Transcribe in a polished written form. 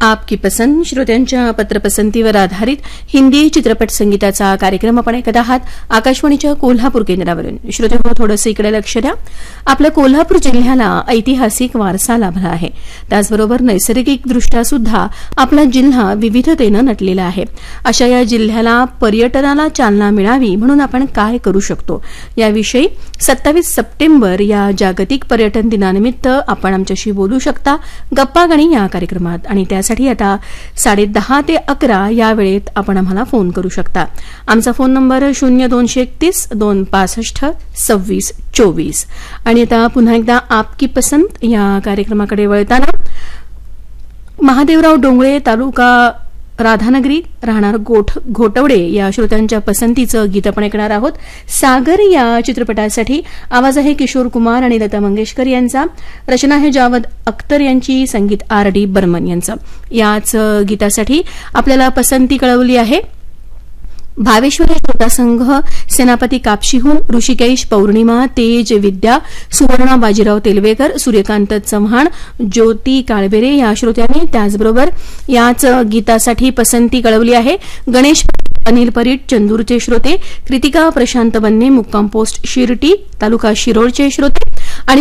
आपकी पसंत श्रोत्यांच्या पत्रपसंतीवर आधारित हिंदी चित्रपट संगीताचा कार्यक्रम आपण ऐकत आहात आकाशवाणीच्या कोल्हापूर केंद्रावरून. श्रोत्यांनो, थोडंसं इकडे लक्ष द्या. आपल्या कोल्हापूर जिल्ह्याला ऐतिहासिक वारसा लाभला आहे. त्याचबरोबर नैसर्गिकदृष्ट्या सुद्धा आपला जिल्हा विविधतेनं नटलेला आहे. अशा या जिल्ह्याला पर्यटनाला चालना मिळावी म्हणून आपण काय करू शकतो याविषयी 27 सप्टेंबर या जागतिक पर्यटन दिनानिमित्त आपण आमच्याशी बोलू शकता गप्पा गाणी या कार्यक्रमात. आणि त्यासाठी आता 10:30 ते 11 या वेळेत आपण आम्हाला फोन करू शकता. आमचा फोन नंबर 0231 265 2624. आणि आता पुन्हा एकदा आपकी पसंत या कार्यक्रमाकडे वळताना महादेवराव डोंगळे, तालुका राधानगरी, राहणार घोटवडे या श्रोत्यांच्या पसंतीचं गीत आपण ऐकणार आहोत. सागर या चित्रपटासाठी आवाज आहे किशोर कुमार आणि लता मंगेशकर यांचा, रचना आहे जावद अख्तर यांची, संगीत RD बर्मन यांचं. याच गीतासाठी आपल्याला पसंती कळवली आहे भावेश्वरी श्रोता संघ, सेनापती कापशीहून, ऋषिकेश, पौर्णिमा, तेज, विद्या, सुवर्णा बाजीराव तेलवेकर, सूर्यकांत चव्हाण, ज्योती काळबेरे या श्रोत्यांनी. त्याचबरोबर याच गीतासाठी पसंती कळवली आहे गणेश अनिल परीट, चंदूरचे श्रोते, कृतिका प्रशांत बन्ने, मुक्काम पोस्ट शिरटी, तालुका शिरोळचे श्रोते.